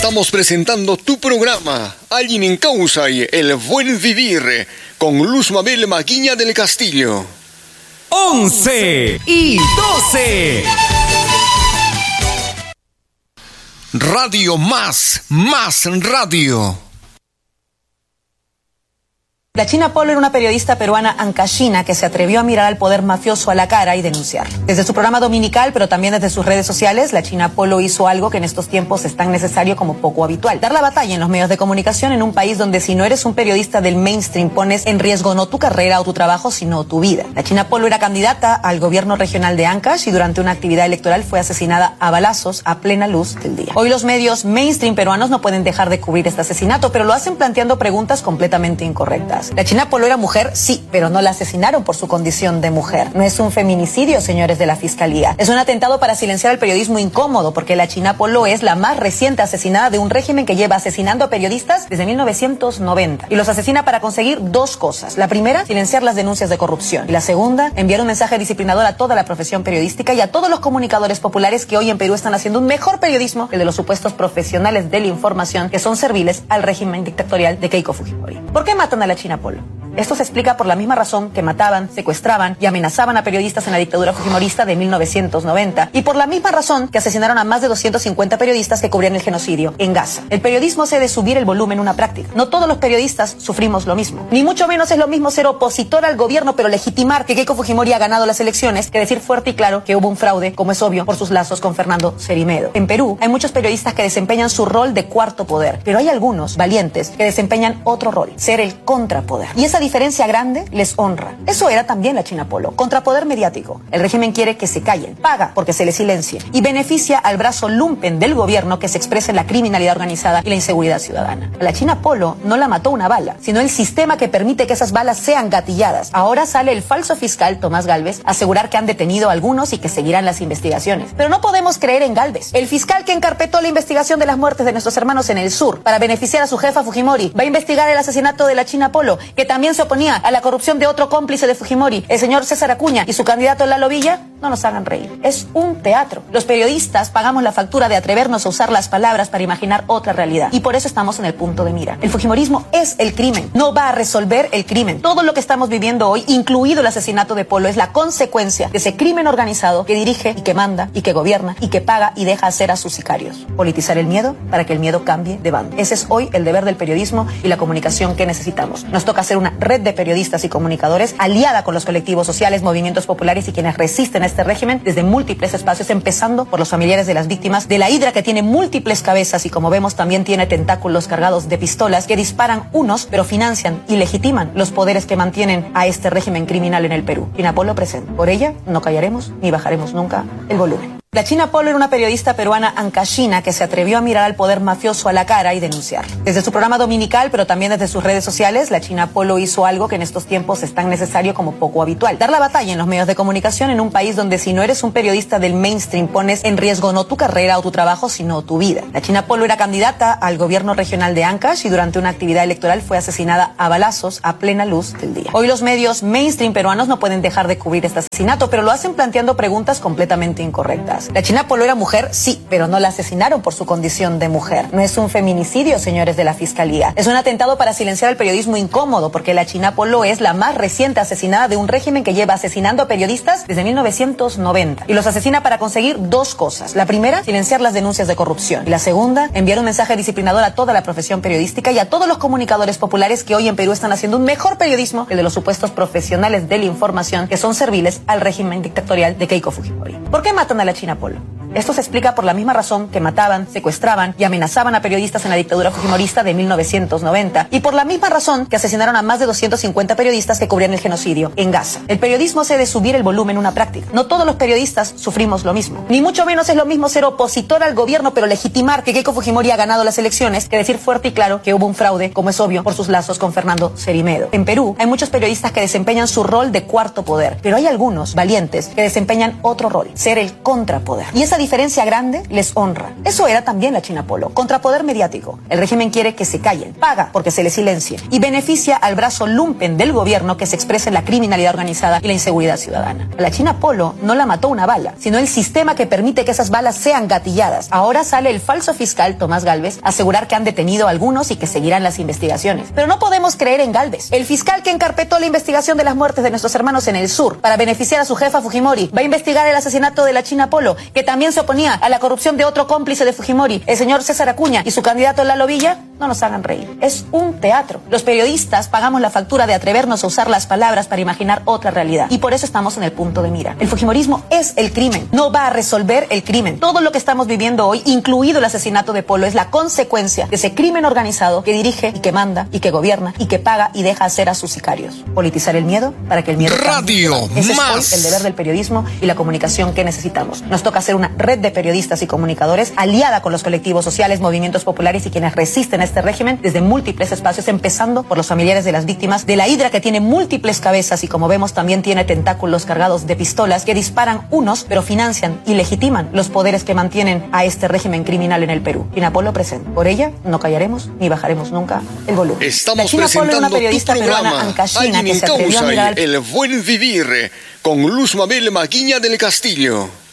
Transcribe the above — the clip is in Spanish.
Estamos presentando tu programa, Alguien en Causa y El Buen Vivir, con Luz Mabel Maguiña del Castillo. 11 y 12. Radio más radio. La China Polo era una periodista peruana ancashina que se atrevió a mirar al poder mafioso a la cara y denunciar. Desde su programa dominical, pero también desde sus redes sociales, la China Polo hizo algo que en estos tiempos es tan necesario como poco habitual: dar la batalla en los medios de comunicación en un país donde si no eres un periodista del mainstream pones en riesgo no tu carrera o tu trabajo, sino tu vida. La China Polo era candidata al gobierno regional de Ancash y durante una actividad electoral fue asesinada a balazos a plena luz del día. Hoy los medios mainstream peruanos no pueden dejar de cubrir este asesinato, pero lo hacen planteando preguntas completamente incorrectas. La China Polo era mujer, sí, pero no la asesinaron por su condición de mujer. No es un feminicidio, señores de la Fiscalía. Es un atentado para silenciar el periodismo incómodo, porque la China Polo es la más reciente asesinada de un régimen que lleva asesinando a periodistas desde 1990. Y los asesina para conseguir dos cosas. La primera, silenciar las denuncias de corrupción. Y la segunda, enviar un mensaje disciplinador a toda la profesión periodística y a todos los comunicadores populares que hoy en Perú están haciendo un mejor periodismo que el de los supuestos profesionales de la información que son serviles al régimen dictatorial de Keiko Fujimori. ¿Por qué matan a la China Polo? Esto se explica por la misma razón que mataban, secuestraban y amenazaban a periodistas en la dictadura fujimorista de 1990 y por la misma razón que asesinaron a más de 250 periodistas que cubrían el genocidio en Gaza. El periodismo hace de subir el volumen una práctica. No todos los periodistas sufrimos lo mismo. Ni mucho menos es lo mismo ser opositor al gobierno pero legitimar que Keiko Fujimori ha ganado las elecciones que decir fuerte y claro que hubo un fraude, como es obvio, por sus lazos con Fernando Cerimedo. En Perú hay muchos periodistas que desempeñan su rol de cuarto poder, pero hay algunos valientes que desempeñan otro rol, ser el contrapoder. Y esa diferencia grande les honra. Eso era también la China Polo, contrapoder mediático. El régimen quiere que se callen, paga porque se les silencie y beneficia al brazo lumpen del gobierno que se expresa en la criminalidad organizada y la inseguridad ciudadana. A la China Polo no la mató una bala, sino el sistema que permite que esas balas sean gatilladas. Ahora sale el falso fiscal Tomás Gálvez a asegurar que han detenido a algunos y que seguirán las investigaciones. Pero no podemos creer en Gálvez. El fiscal que encarpetó la investigación de las muertes de nuestros hermanos en el sur para beneficiar a su jefa Fujimori va a investigar el asesinato de la China Polo, que también se oponía a la corrupción de otro cómplice de Fujimori, el señor César Acuña, y su candidato Lalo Villa. No nos hagan reír. Es un teatro. Los periodistas pagamos la factura de atrevernos a usar las palabras para imaginar otra realidad. Y por eso estamos en el punto de mira. El fujimorismo es el crimen. No va a resolver el crimen. Todo lo que estamos viviendo hoy, incluido el asesinato de Polo, es la consecuencia de ese crimen organizado que dirige y que manda y que gobierna y que paga y deja hacer a sus sicarios. Politizar el miedo para que el miedo cambie de bando. Ese es hoy el deber del periodismo y la comunicación que necesitamos. Nos toca hacer una red de periodistas y comunicadores aliada con los colectivos sociales, movimientos populares y quienes resisten a este régimen desde múltiples espacios, empezando por los familiares de las víctimas de la hidra que tiene múltiples cabezas y, como vemos, también tiene tentáculos cargados de pistolas que disparan unos pero financian y legitiman los poderes que mantienen a este régimen criminal en el Perú. China Polo presente. Por ella no callaremos ni bajaremos nunca el volumen. La China Polo era una periodista peruana ancashina que se atrevió a mirar al poder mafioso a la cara y denunciar. Desde su programa dominical, pero también desde sus redes sociales, la China Polo hizo algo que en estos tiempos es tan necesario como poco habitual: dar la batalla en los medios de comunicación en un país donde si no eres un periodista del mainstream pones en riesgo no tu carrera o tu trabajo, sino tu vida. La China Polo era candidata al gobierno regional de Ancash y durante una actividad electoral fue asesinada a balazos a plena luz del día. Hoy los medios mainstream peruanos no pueden dejar de cubrir este asesinato, pero lo hacen planteando preguntas completamente incorrectas. La China Polo era mujer, sí, pero no la asesinaron por su condición de mujer. No es un feminicidio, señores de la Fiscalía. Es un atentado para silenciar el periodismo incómodo, porque la China Polo es la más reciente asesinada de un régimen que lleva asesinando a periodistas desde 1990. Y los asesina para conseguir dos cosas. La primera, silenciar las denuncias de corrupción. Y la segunda, enviar un mensaje disciplinador a toda la profesión periodística y a todos los comunicadores populares que hoy en Perú están haciendo un mejor periodismo que el de los supuestos profesionales de la información que son serviles al régimen dictatorial de Keiko Fujimori. ¿Por qué matan a la China Polo? Esto se explica por la misma razón que mataban, secuestraban y amenazaban a periodistas en la dictadura fujimorista de 1990 y por la misma razón que asesinaron a más de 250 periodistas que cubrían el genocidio en Gaza. El periodismo hace de subir el volumen una práctica. No todos los periodistas sufrimos lo mismo. Ni mucho menos es lo mismo ser opositor al gobierno pero legitimar que Keiko Fujimori ha ganado las elecciones que decir fuerte y claro que hubo un fraude, como es obvio, por sus lazos con Fernando Cerimedo. En Perú hay muchos periodistas que desempeñan su rol de cuarto poder, pero hay algunos valientes que desempeñan otro rol, ser el contrapoder. Y esa diferencia grande les honra. Eso era también la China Polo. Contrapoder mediático. El régimen quiere que se callen, paga porque se les silencie y beneficia al brazo lumpen del gobierno que se expresa en la criminalidad organizada y la inseguridad ciudadana. A la China Polo no la mató una bala, sino el sistema que permite que esas balas sean gatilladas. Ahora sale el falso fiscal Tomás Gálvez a asegurar que han detenido a algunos y que seguirán las investigaciones. Pero no podemos creer en Gálvez. El fiscal que encarpetó la investigación de las muertes de nuestros hermanos en el sur para beneficiar a su jefa Fujimori va a investigar el asesinato de la China Polo, que también se oponía a la corrupción de otro cómplice de Fujimori, el señor César Acuña, y su candidato Lalo Villa. No nos hagan reír. Es un teatro. Los periodistas pagamos la factura de atrevernos a usar las palabras para imaginar otra realidad. Y por eso estamos en el punto de mira. El fujimorismo es el crimen. No va a resolver el crimen. Todo lo que estamos viviendo hoy, incluido el asesinato de Polo, es la consecuencia de ese crimen organizado que dirige y que manda y que gobierna y que paga y deja hacer a sus sicarios. Politizar el miedo para que el miedo Radio cambie. Ese Más. es hoy el deber del periodismo y la comunicación que necesitamos. Nos toca hacer una red de periodistas y comunicadores aliada con los colectivos sociales, movimientos populares y quienes resisten a este régimen desde múltiples espacios, empezando por los familiares de las víctimas de la hidra que tiene múltiples cabezas y, como vemos, también tiene tentáculos cargados de pistolas que disparan unos, pero financian y legitiman los poderes que mantienen a este régimen criminal en el Perú. China Polo presente. Por ella no callaremos ni bajaremos nunca el volumen. Estamos la China Polo es una presentando periodista tu peruana, programa, Ancashina, Alguien que en se atrevió a Causa mirar al y El Buen Vivir, con Luz Mabel Maguiña del Castillo.